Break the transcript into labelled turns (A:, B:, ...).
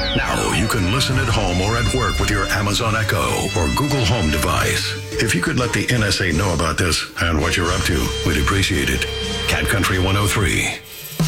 A: Now you can listen at home or at work with your Amazon Echo or Google Home device. If you could let the NSA know about this and what you're up to, we'd appreciate it. Cat Country 103.